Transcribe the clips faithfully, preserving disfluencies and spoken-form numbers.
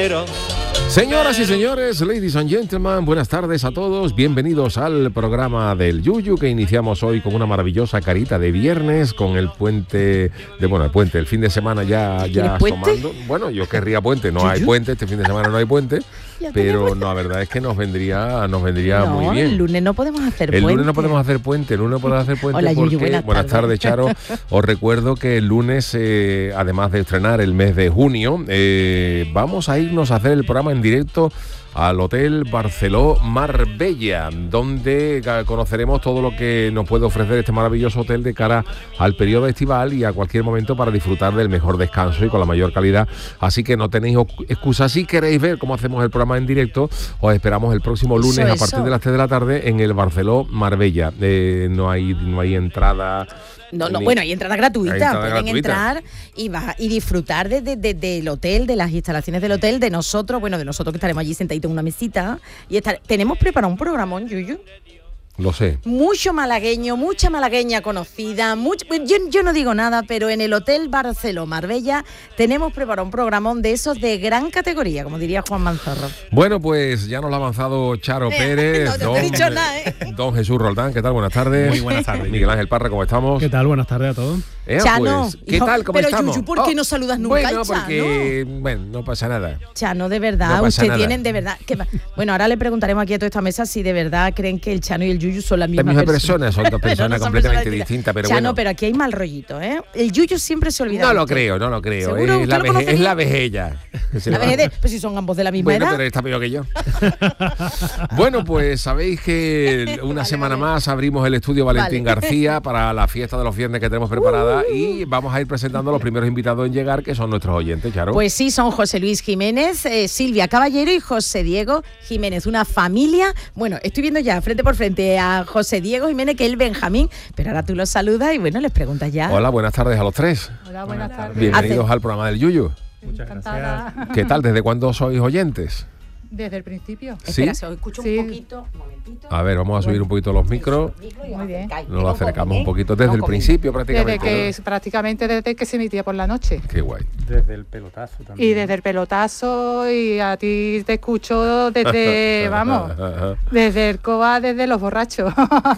quiero. Señoras y señores, ladies and gentlemen, buenas tardes a todos. Bienvenidos al programa del Yuyu, que iniciamos hoy con una maravillosa carita de viernes, con el puente, de bueno, el puente, el fin de semana ya, ya asomando. Bueno, yo querría puente, no hay puente, este fin de semana no hay puente, pero no, la verdad es que nos vendría, nos vendría no, muy bien. El lunes no podemos hacer el puente. El lunes no podemos hacer puente, el lunes no podemos hacer puente. Hola, porque, Yuyu, buenas, buenas tardes, Charo. Os recuerdo que el lunes, eh, además de estrenar el mes de junio, eh, vamos a irnos a hacer el programa en directo al Hotel Barceló Marbella, donde conoceremos todo lo que nos puede ofrecer este maravilloso hotel de cara al periodo estival y a cualquier momento para disfrutar del mejor descanso y con la mayor calidad. Así que no tenéis excusa. Si queréis ver cómo hacemos el programa en directo, os esperamos el próximo lunes eso, a partir eso. de las tres de la tarde en el Barceló Marbella. Eh, no hay, no hay entrada. No, no, bueno, hay entrada gratuita, hay entrada pueden gratuita. entrar y, va, y disfrutar de, de, de, del hotel, de las instalaciones del hotel, de nosotros, bueno, de nosotros que estaremos allí sentaditos en una mesita y estar, tenemos preparado un programón, Yuyu. Lo sé. Mucho malagueño, mucha malagueña conocida, mucho, yo, yo no digo nada, pero en el Hotel Barceló Marbella tenemos preparado un programón de esos de gran categoría, como diría Juan Manzarro. Bueno, pues ya nos lo ha avanzado Charo Pérez, no, no don, he dicho nada, ¿eh? don Jesús Roldán, ¿qué tal? Buenas tardes. Muy buenas tardes. Miguel Ángel Parra, ¿cómo estamos? ¿Qué tal? Buenas tardes a todos. Eh, Chano, pues, ¿qué tal? ¿Cómo pero estamos? Yuyu, ¿por qué oh, no saludas nunca bueno, al Chano? Porque, bueno, no pasa nada. Chano, de verdad, no ustedes nada. tienen de verdad... Que, bueno, ahora le preguntaremos aquí a toda esta mesa si de verdad creen que el Chano y el Yuyu son la misma, la misma persona. persona. Son dos personas no, no completamente personas distintas, pero Chano, bueno. pero aquí hay mal rollito, ¿eh? El Yuyu siempre se olvida. No lo creo, no lo creo. Es la, veje, es la vejella. La vejez, pues si son ambos de la misma bueno, edad. Pero está peor que yo. Bueno, pues sabéis que una vale, semana vale. más abrimos el estudio Valentín vale. García para la fiesta de los viernes que tenemos preparada uh, y vamos a ir presentando a los primeros invitados en llegar, que son nuestros oyentes, Charo. Pues sí, son José Luis Jiménez, eh, Silvia Caballero y José Diego Jiménez, una familia. Bueno, estoy viendo ya frente por frente a José Diego Jiménez, que es el Benjamín, pero ahora tú los saludas y bueno, les preguntas ya. Hola, buenas tardes a los tres. Hola, buenas tardes. Bienvenidos Hace... al programa del Yuyu. Muchas gracias. ¿Qué tal? ¿Desde cuándo sois oyentes? Desde el principio. ¿Sí? Espera, se os escucho sí. un poquito, un momentito. A ver, vamos a subir un poquito los micros. Muy bien. Nos lo acercamos un poquito desde el principio prácticamente. Desde que, prácticamente desde que se emitía por la noche. Qué guay. Desde el pelotazo también. Y desde el pelotazo y a ti te escucho desde, vamos, desde el COA, desde los borrachos.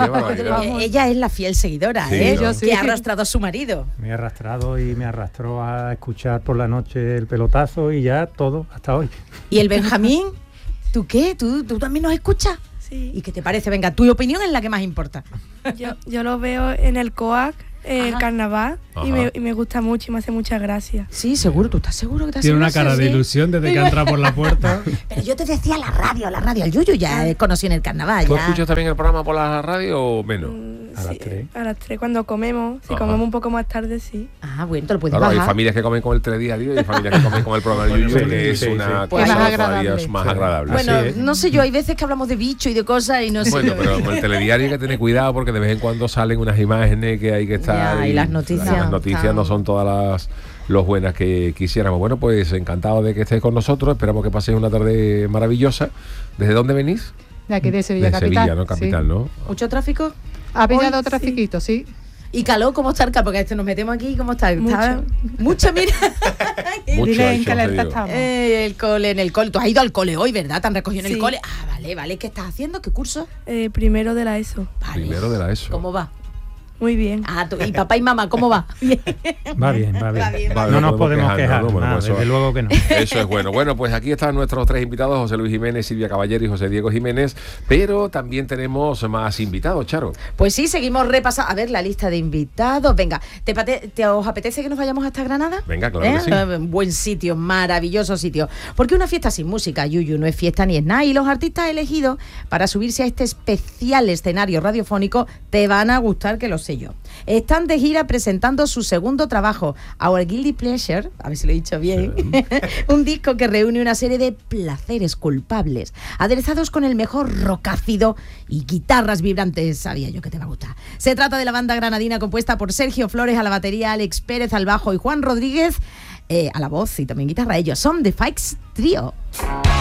Qué Ella es la fiel seguidora, sí, ¿eh? ¿no? Yo sí. Que ha arrastrado a su marido. Me ha arrastrado y me arrastró a escuchar por la noche el pelotazo y ya todo hasta hoy. ¿Y el Benjamín? ¿Tú qué? ¿Tú, tú también nos escuchas? Sí. ¿Y qué te parece? Venga, tu opinión es la que más importa. Yo, yo lo veo en el COAC, en el carnaval, y me, y me gusta mucho y me hace muchas gracias. Sí, seguro, ¿tú estás seguro que te hace Tiene una gracia, cara sí? de ilusión desde que ha entrado por la puerta. Pero yo te decía la radio, la radio, el Yuyu ya he conocido en el carnaval. ¿Tú ya. escuchas también el programa por la radio o menos? Mm, a las sí, tres. A las tres, cuando comemos. Si Ajá. comemos un poco más tarde, sí. Ah, bueno, te lo puedes Claro, bajar. hay familias que comen con el tres días día y hay familias que comen con el programa del Yuyu, Sí, que es sí, una sí. Pues cosa más todavía agradable. es más Sí. agradable. Bueno, Así es. no sé yo, hay veces que hablamos de bicho y de cosas y no sé. Bueno, pero con el telediario hay que tener cuidado porque de vez en cuando salen unas imágenes que hay que estar. Ya, y las noticias Las noticias están... no son todas las los buenas que quisiéramos. Bueno, pues encantado de que estéis con nosotros. Esperamos que paséis una tarde maravillosa. ¿Desde dónde venís? De aquí de Sevilla de Capital. Sevilla, ¿no? Capital, sí. ¿no? ¿Mucho tráfico? Ha pillado Hoy, trafiquito, sí. ¿Y calor cómo está el calor? Porque este nos metemos aquí, ¿cómo está? Mucho. ¿Está? Mucho, mira. Mucho, Dile ha en dicho qué alerta José Diego. estamos. Eh, el cole, en el cole. Tú has ido al cole hoy, ¿verdad? ¿Te han recogido en el Sí. cole? Ah, vale, vale. ¿Qué estás haciendo? ¿Qué curso? Eh, primero de la ESO. Vale. Primero de la ESO. ¿Cómo va? Muy bien. Ah, tú, y papá y mamá, ¿cómo va? Bien. Va bien, va bien. Va bien, va no bien. nos podemos quejarnos, quejar, ¿no? Bueno, nada, pues eso- desde luego que no. Eso es bueno. Bueno, pues aquí están nuestros tres invitados, José Luis Jiménez, Silvia Caballero y José Diego Jiménez, pero también tenemos más invitados, Charo. Pues sí, seguimos repasando. A ver, la lista de invitados. Venga, ¿te, pate- te os apetece que nos vayamos hasta Granada? Venga, claro que sí. Eh, Buen sitio, maravilloso sitio. Porque una fiesta sin música, Yuyu, no es fiesta ni es nada. Y los artistas elegidos para subirse a este especial escenario radiofónico te van a gustar, que lo sé yo. Están de gira presentando su segundo trabajo, Our Guilty Pleasure, a ver si lo he dicho bien, sí. Un disco que reúne una serie de placeres culpables, aderezados con el mejor rock ácido y guitarras vibrantes. Sabía yo que te va a gustar. Se trata de la banda granadina compuesta por Sergio Flores a la batería, Alex Pérez al bajo y Juan Rodríguez eh, a la voz y también guitarra. Ellos son The Fikes Trio.